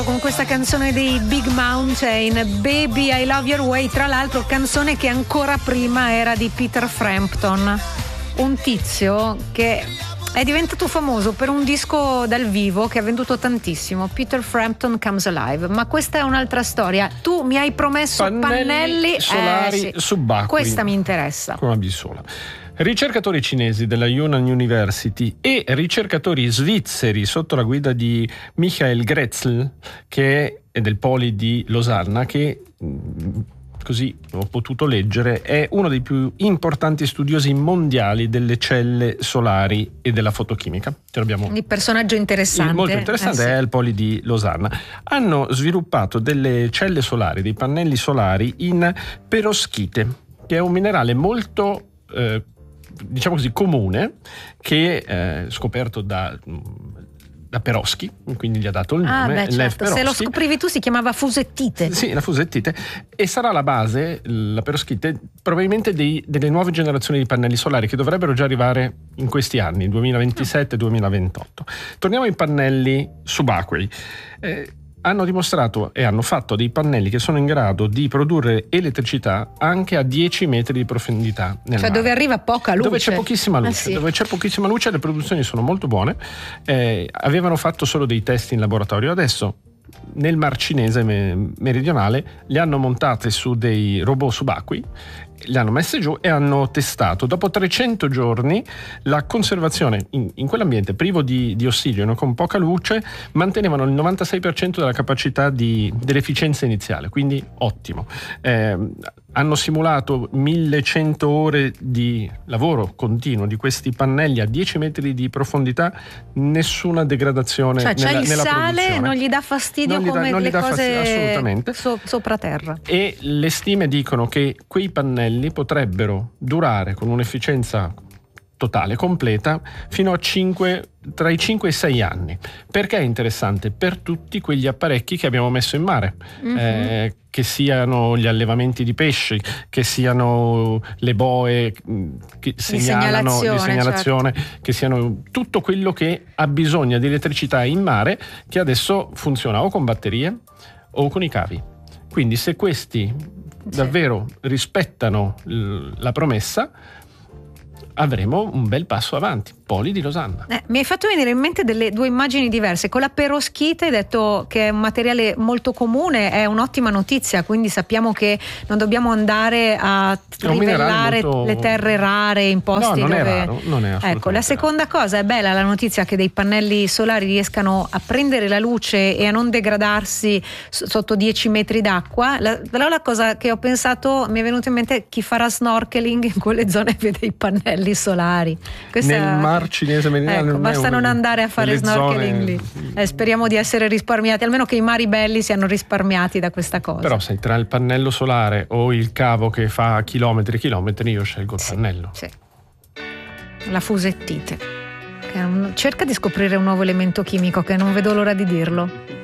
Con questa canzone dei Big Mountain, Baby I Love Your Way, tra l'altro canzone che ancora prima era di Peter Frampton, un tizio che è diventato famoso per un disco dal vivo che ha venduto tantissimo, Peter Frampton Comes Alive. Ma questa è un'altra storia. Tu mi hai promesso pannelli solari subacquei. Questa mi interessa. Con una B sola. Ricercatori cinesi della Yunnan University e ricercatori svizzeri sotto la guida di Michael Grätzl, che è del Poli di Losanna, che così ho potuto leggere è uno dei più importanti studiosi mondiali delle celle solari e della fotochimica. Il personaggio interessante. Molto interessante, è il Poli di Losanna. Hanno sviluppato delle celle solari, dei pannelli solari in peroschite, che è un minerale molto diciamo così comune, che è scoperto da Peroschi, quindi gli ha dato il nome. Certo. Se lo scoprivi tu si chiamava fusettite. Sì, la fusettite, e sarà la base, la peroschite, probabilmente delle nuove generazioni di pannelli solari che dovrebbero già arrivare in questi anni, 2027-2028. Torniamo ai pannelli subacquei. Hanno dimostrato e hanno fatto dei pannelli che sono in grado di produrre elettricità anche a 10 metri di profondità nel mare. Dove arriva poca luce. Dove c'è pochissima luce. Sì. Dove c'è pochissima luce le produzioni sono molto buone. Avevano fatto solo dei test in laboratorio. Adesso nel Mar Cinese meridionale li hanno montate su dei robot subacquei, li hanno messe giù e hanno testato. Dopo 300 giorni la conservazione in quell'ambiente privo di ossigeno, con poca luce, mantenevano il 96% della capacità dell'efficienza iniziale, quindi ottimo. Hanno simulato 1100 ore di lavoro continuo di questi pannelli a 10 metri di profondità, nessuna degradazione nella il nella sale produzione. Non gli dà fastidio non le gli dà cose assolutamente. Sopra terra. E le stime dicono che quei pannelli potrebbero durare con un'efficienza totale, completa, fino a tra i 5 e i 6 anni. Perché è interessante? Per tutti quegli apparecchi che abbiamo messo in mare, che siano gli allevamenti di pesci, che siano le boe che segnalano di segnalazione, certo, che siano tutto quello che ha bisogno di elettricità in mare, che adesso funziona o con batterie o con i cavi. Quindi se questi davvero rispettano la promessa, avremo un bel passo avanti. Poli di Losanna. Mi hai fatto venire in mente due immagini diverse. Con la peroschite hai detto che è un materiale molto comune, è un'ottima notizia, quindi sappiamo che non dobbiamo andare a rivellare le terre rare in posti non dove è raro, non è assolutamente ecco, la seconda cosa è bella, la notizia che dei pannelli solari riescano a prendere la luce e a non degradarsi sotto 10 metri d'acqua. Però la cosa che ho pensato, mi è venuto in mente, chi farà snorkeling in quelle zone vede i pannelli solari. Nel Mar Cinese meridionale, basta non andare a fare snorkeling lì. Speriamo di essere risparmiati, almeno che i mari belli siano risparmiati da questa cosa. Però sai, tra il pannello solare o il cavo che fa chilometri e chilometri, io scelgo il pannello. Sì. La fusettite, cerca di scoprire un nuovo elemento chimico che non vedo l'ora di dirlo.